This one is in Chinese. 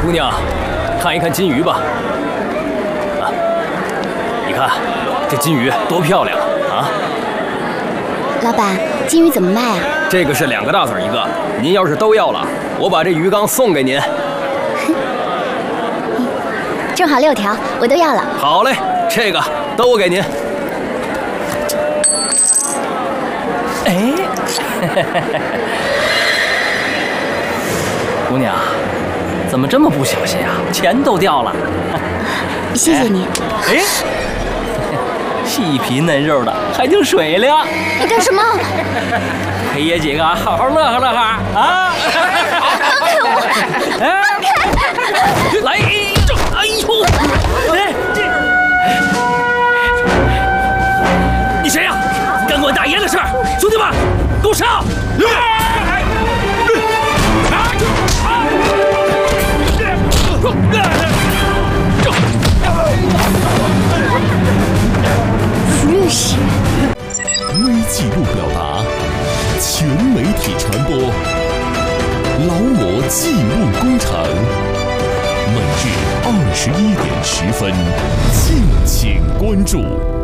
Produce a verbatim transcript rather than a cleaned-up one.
姑娘，看一看金鱼吧。啊，你看这金鱼多漂亮啊！ 老板，金鱼怎么卖啊？ 这个是两个大子一个，您要是都要了，我把这鱼缸送给您。 正好六条，我都要了。 好嘞，这个都给您。哎，姑娘，怎么这么不小心啊？钱都掉了。 谢谢你。 哎，细皮嫩肉的，还挺水灵。 你干什么？ 陪爷几个好好乐呵乐呵啊！ 放开我！放开！ 来，这，哎呦，哎，这，你谁呀？干我大爷的事儿！兄弟们，给我上！ 律师， 微纪录表达，全媒体传播，劳模记录工程，每日二十一点十分，敬请关注。